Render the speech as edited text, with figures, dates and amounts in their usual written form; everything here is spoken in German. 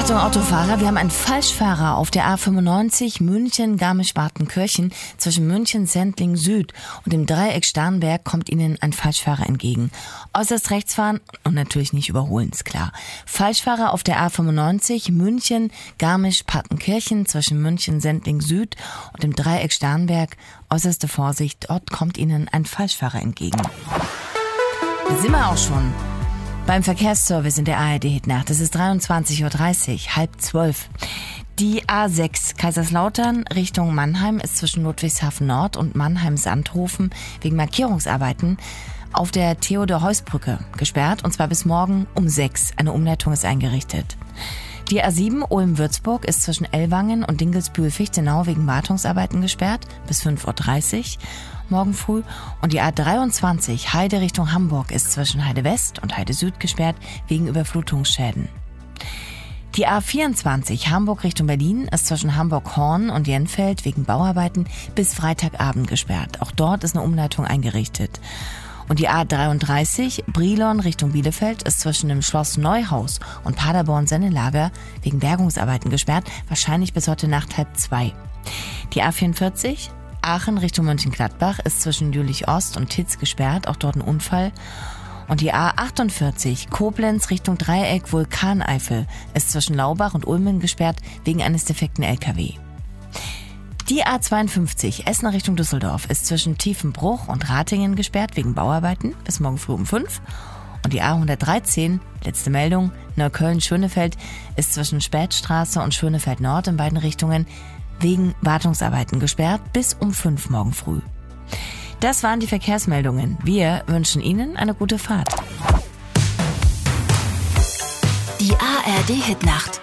Achtung Autofahrer, wir haben einen Falschfahrer auf der A95 München-Garmisch-Partenkirchen. Zwischen München-Sendling Süd und dem Dreieck Starnberg kommt Ihnen ein Falschfahrer entgegen. Äußerst rechts fahren und natürlich nicht überholen, ist klar. Falschfahrer auf der A95 München-Garmisch-Partenkirchen zwischen München-Sendling Süd und dem Dreieck Starnberg. Äußerste Vorsicht, dort kommt Ihnen ein Falschfahrer entgegen. Da sind wir auch schon beim Verkehrsservice in der ARD-Hitnacht. Es ist 23.30 Uhr, 11:30. Die A6 Kaiserslautern Richtung Mannheim ist zwischen Ludwigshafen Nord und Mannheim-Sandhofen wegen Markierungsarbeiten auf der Theodor-Heuss-Brücke gesperrt, und zwar bis morgen um 6. Eine Umleitung ist eingerichtet. Die A7 Ulm-Würzburg ist zwischen Ellwangen und Dinkelsbühl-Fichtenau wegen Wartungsarbeiten gesperrt bis 5:30 Uhr morgen früh. Und die A23 Heide Richtung Hamburg ist zwischen Heide West und Heide Süd gesperrt wegen Überflutungsschäden. Die A24 Hamburg Richtung Berlin ist zwischen Hamburg-Horn und Jenfeld wegen Bauarbeiten bis Freitagabend gesperrt. Auch dort ist eine Umleitung eingerichtet. Und die A33 Brilon Richtung Bielefeld ist zwischen dem Schloss Neuhaus und Paderborn-Sennelager wegen Bergungsarbeiten gesperrt, wahrscheinlich bis heute Nacht 1:30. Die A44 Aachen Richtung Mönchengladbach ist zwischen Jülich-Ost und Titz gesperrt, auch dort ein Unfall. Und die A48 Koblenz Richtung Dreieck Vulkaneifel ist zwischen Laubach und Ulmen gesperrt wegen eines defekten LKW. Die A52 Essen Richtung Düsseldorf ist zwischen Tiefenbruch und Ratingen gesperrt wegen Bauarbeiten bis morgen früh um 5. Und die A113, letzte Meldung, Neukölln-Schönefeld, ist zwischen Spätstraße und Schönefeld Nord in beiden Richtungen wegen Wartungsarbeiten gesperrt bis um 5 morgen früh. Das waren die Verkehrsmeldungen. Wir wünschen Ihnen eine gute Fahrt. Die ARD-Hitnacht.